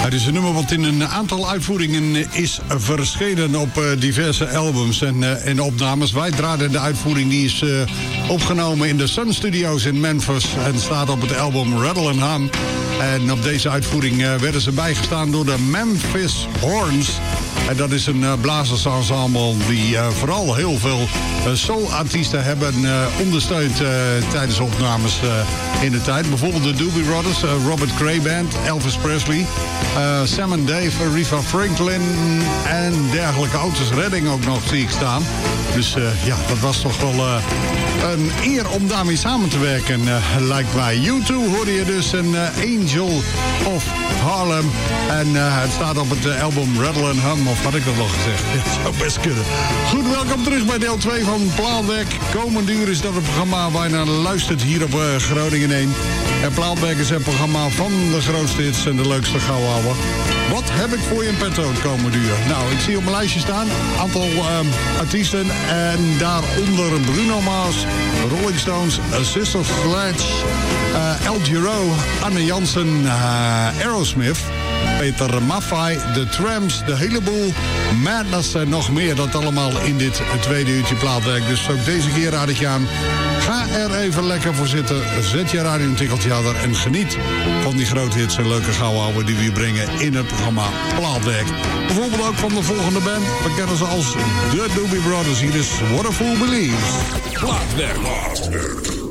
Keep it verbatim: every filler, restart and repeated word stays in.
Het is een nummer wat in een aantal uitvoeringen is verschenen op uh, diverse albums en, uh, en opnames. Wij draaiden de uitvoering, die is uh, opgenomen in de Sun Studios in Memphis en staat op het album Rattle and Hum. En op deze uitvoering uh, werden ze bijgestaan door de Memphis Horns. En dat is een uh, blazersensemble die uh, vooral heel veel uh, soul-artiesten hebben uh, ondersteund uh, tijdens opnames uh, in de tijd. Bijvoorbeeld de Doobie Brothers, uh, Robert Cray Band, Elvis Presley, uh, Sam and Dave, Aretha Franklin en dergelijke. Otis Redding ook nog, zie ik staan. Dus uh, ja, dat was toch wel uh, een eer om daarmee samen te werken, uh, lijkt mij. U twee hoorde je dus, een uh, Angel of Harlem. En uh, het staat op het uh, album Rattle and Hum, of had ik dat nog gezegd? Ja, dat zou best kunnen. Goed, welkom terug bij deel twee van Plaatwerk. Komend uur is dat het programma waar je naar luistert hier op uh, Groningen één. En Plaatwerk is het programma van de grootste hits en de leukste gauwouwen. Wat heb ik voor je in petto het komende uur? Nou, ik zie op mijn lijstje staan een aantal um, artiesten. En daaronder Bruno Mars, Rolling Stones, Sister Sledge, uh, El Giro, Anne Jansen, uh, Aerosmith, Peter Maffay, de Tramps, de heleboel Madness en nog meer. Dat allemaal in dit tweede uurtje Plaatwerk. Dus ook deze keer raad ik je aan. Ga er even lekker voor zitten. Zet je radio een tikkeltje harder en geniet van die grote hits en leuke gauwouwen die we hier brengen in het programma Plaatwerk. Bijvoorbeeld ook van de volgende band. We kennen ze als de Doobie Brothers. Hier is What a Fool Believes. Plaatwerk.